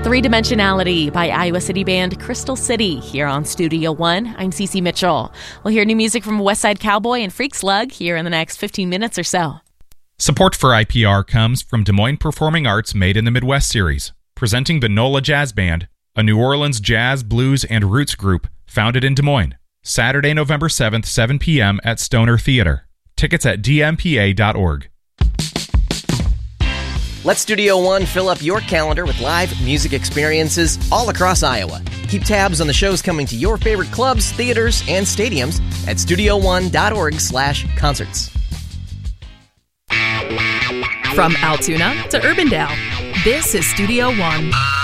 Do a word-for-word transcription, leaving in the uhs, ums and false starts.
Three-Dimensionality by Iowa City band Crystal City here on Studio One. I'm Cece Mitchell. We'll hear new music from West Side Cowboy and Freak Slug here in the next fifteen minutes or so. Support for I P R comes from Des Moines Performing Arts Made in the Midwest series, presenting the NOLA Jazz Band, a New Orleans jazz, blues, and roots group founded in Des Moines. Saturday, November seventh, seven p.m. at Stoner Theater. Tickets at d m p a dot org. Let Studio One fill up your calendar with live music experiences all across Iowa. Keep tabs on the shows coming to your favorite clubs, theaters, and stadiums at studio one dot org slash concerts. From Altoona to Urbandale, this is Studio One.